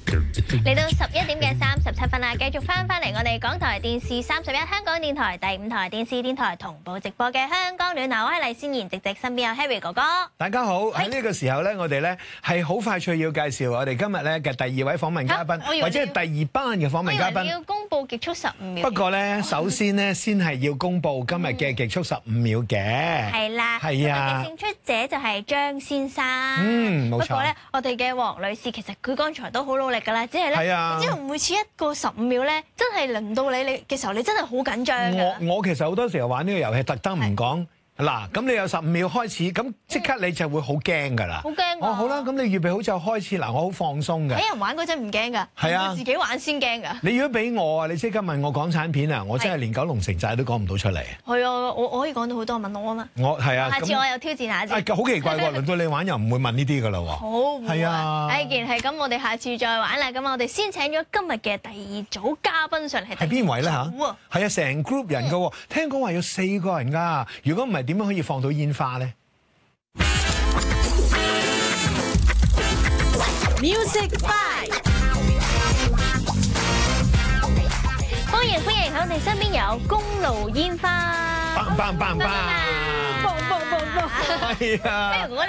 嚟到11點嘅37分啦，繼續翻嚟我哋港台電視31香港電台第5台電視電台同步直播嘅香港暖流，我係黎先賢，直身邊有 Harry 哥哥。大家好，喺呢個時候咧，我哋咧係好快脆要介紹我哋今日咧嘅第2位訪問嘉賓，或者係第2班嘅訪問嘉賓。要公佈極速15秒。不過咧，首先咧先係要公佈今日嘅極速15秒嘅。係啦，係啊。勝出者就係張先生。冇錯。不過咧，我哋嘅黃女士其實佢剛才都好努力㗎啦，只係咧。你知道每次一個15秒咧，真係輪到你嘅時候，你真係好緊張㗎。我其實好多時候玩呢個遊戲，特登唔講。嗱，咁你有15秒開始，咁即刻你就會好驚㗎啦。好驚！哦，好啦，咁你預備好就開始。嗱，我好放鬆㗎。睇人玩嗰陣唔驚㗎，係啊，自己玩先驚㗎。你如果俾我啊，你即刻問我港產片啊，我真係連九龍城寨都講唔到出嚟。係啊，我可以講到好多，問我啊嘛。我係啊，下次我又挑戰下先。好奇怪喎，輪到你玩又唔會問呢啲㗎啦喎。好，係啊。既然係咁，我哋下次再玩啦。咁我哋先請咗今日嘅第2組嘉賓上嚟。係邊位咧嚇？係啊，成 group 人㗎喎。聽講話有4個人㗎。如果唔係，點樣可以放到煙花咧 ？Music 5， 歡迎！喺我哋身邊有公路煙花， 棒！ 係啊。